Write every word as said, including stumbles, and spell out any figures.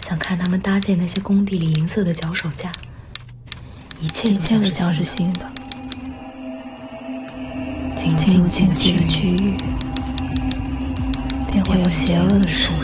想看他们搭建那些工地里银色的脚手架，一切一切都将是新的。进入禁忌的区域，便会有邪恶的事物